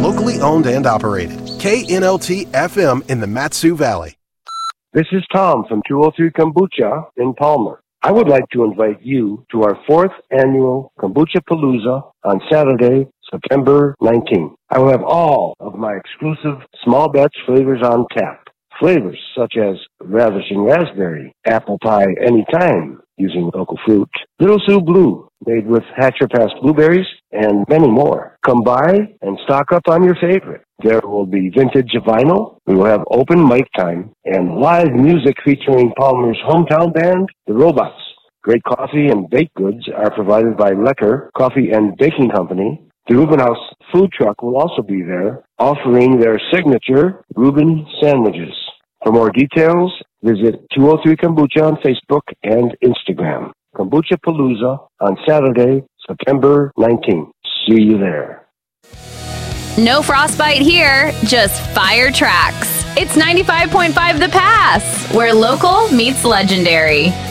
Locally owned and operated. KNLT FM in the Mat-Su Valley. This is Tom from 203 Kombucha in Palmer. I would like to invite you to our 4th annual Kombucha Palooza on Saturday, September 19th. I will have all of my exclusive small batch flavors on tap. Flavors such as Ravishing Raspberry, Apple Pie Anytime using local fruit, Little Sue Blue made with Hatcher Pass blueberries, and many more. Come by and stock up on your favorite. There will be vintage vinyl. We will have open mic time and live music featuring Palmer's hometown band, The Robots. Great coffee and baked goods are provided by Lecker Coffee and Baking Company. The Reuben House food truck will also be there, offering their signature Reuben sandwiches. For more details, visit 203 Kombucha on Facebook and Instagram. Kombucha Palooza on Saturday, September 19th. See you there. No frostbite here, just fire tracks. It's 95.5 The Pass, where local meets legendary.